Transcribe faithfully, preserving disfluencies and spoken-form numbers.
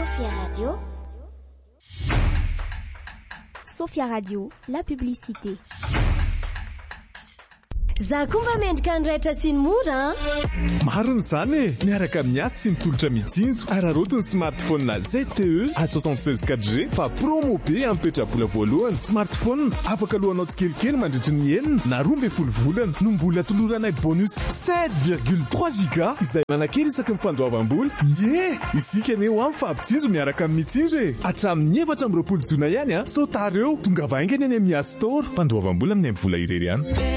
Sophia Radio. Sophia Radio, la publicité. Za komba mendrika andraitra sy ny mora. Mariny zany e, miaraka amin'ny asa sy mitolotra mitsinjo. Ararotiny smartphone na Z T E A soixante-seize quatre G fa promo be ampetrabola voalohany. Smartphone afaka lohanao tsikelikely mandritry ny enina na roa ambin'ny folo volana no mbola toloranay bonus sept virgule trois giga izay manakely isaky ny fandoavam-bola. Ye, isika aneo amin'ny fampitsinjo miaraka amin'ny mitsinjo e. Hatramin'ny efatra amby roapolo jona ihany a. So tareo tonga vaingany any amin'ny App Store. Fandoavam-bola amin'ny vola irery ihany.